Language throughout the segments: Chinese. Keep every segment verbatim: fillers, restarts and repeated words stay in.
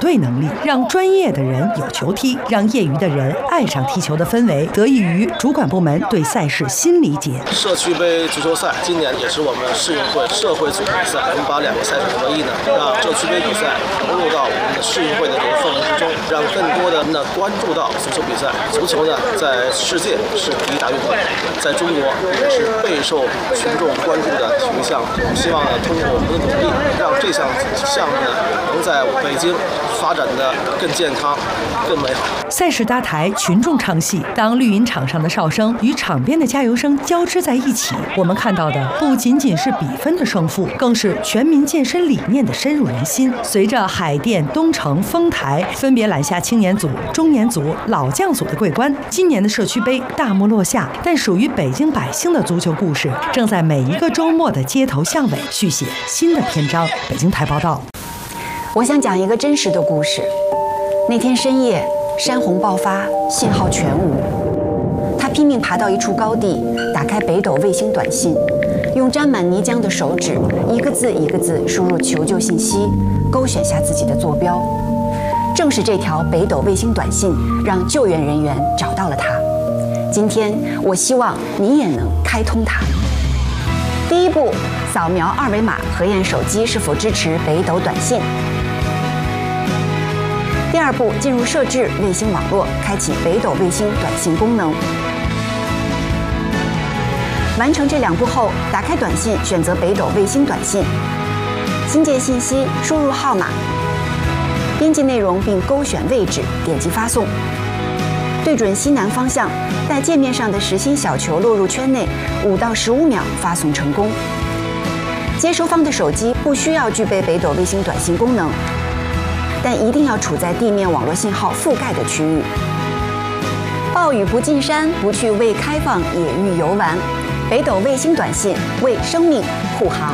队能力，让专业的人有球踢，让业余的人爱上踢球的氛围，得益于主管部门对赛事新理解。 社区杯足球赛今年也是我们市运会社会组织比赛，我们把两个赛事合一呢，让社区杯比赛融入到我们的市运会的这个氛围之中，让更多的人呢关注到足球比赛。足球呢，在世界是第一大运动，在中国也是备受群众关注的体育项目。我们希望呢，通过我们的努力，让这项项目呢能在北京发展的更健康、更美好。 赛事搭台，群众唱戏，当绿茵场上的哨声与场边的加油声交织在一起，我们看到的不仅仅是比分的胜负，更是全民健身理念的深入人心。随着海淀、东城、丰台分别揽下青年组、中年组、老将组的桂冠，今年的社区杯大幕落下，但属于北京百姓的足球故事正在每一个周末的街头巷尾续写新的篇章。北京台报道。 我想讲一个真实的故事。那天深夜，山洪爆发，信号全无。他拼命爬到一处高地，打开北斗卫星短信，用沾满泥浆的手指一个字一个字输入求救信息，勾选下自己的坐标。正是这条北斗卫星短信，让救援人员找到了他。今天，我希望你也能开通它。第一步，扫描二维码核验手机是否支持北斗短信。第二步，进入设置卫星网络，开启北斗卫星短信功能。完成这两步后，打开短信，选择北斗卫星短信，新建信息，输入号码，编辑内容并勾选位置，点击发送。对准西南方向，在界面上的实心小球落入圈内，五到十五秒发送成功。接收方的手机不需要具备北斗卫星短信功能，但一定要处在地面网络信号覆盖的区域。暴雨不进山，不去未开放野域游玩。北斗卫星短信为生命护航。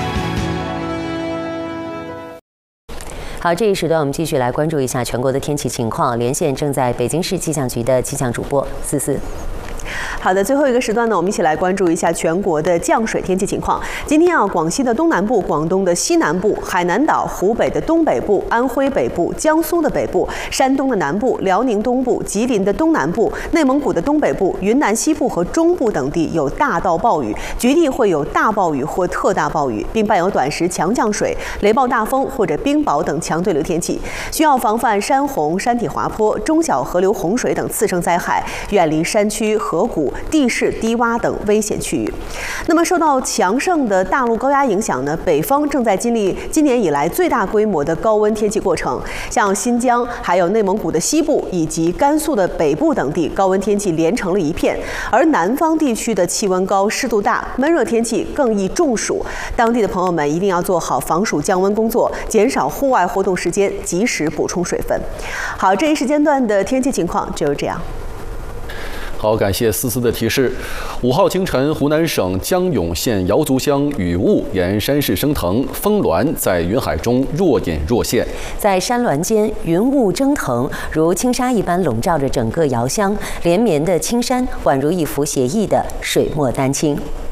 好，这一时段我们继续来关注一下全国的天气情况。连线正在北京市气象局的气象主播思思。 好的，最后一个时段呢，我们一起来关注一下全国的降水天气情况。今天啊，广西的东南部、广东的西南部、海南岛、湖北的东北部、安徽北部、江苏的北部、山东的南部、辽宁东部、吉林的东南部、内蒙古的东北部、云南西部和中部等地有大到暴雨，局地会有大暴雨或特大暴雨，并伴有短时强降水、雷暴大风或者冰雹等强对流天气，需要防范山洪、山体滑坡、中小河流洪水等次生灾害，远离山区、河谷、地势低洼等危险区域。那么，受到强盛的大陆高压影响呢，北方正在经历今年以来最大规模的高温天气过程。像新疆、还有内蒙古的西部以及甘肃的北部等地，高温天气连成了一片。而南方地区的气温高、湿度大，闷热天气更易中暑。当地的朋友们一定要做好防暑降温工作，减少户外活动时间，及时补充水分。好，这一时间段的天气情况就是这样。 好，感谢思思的提示。五号清晨，湖南省江永县瑶族乡雨雾沿山势升腾，峰峦在云海中若隐若现。 在山峦间，云雾蒸腾，如轻纱一般笼罩着整个瑶乡，连绵的青山宛如一幅写意的水墨丹青。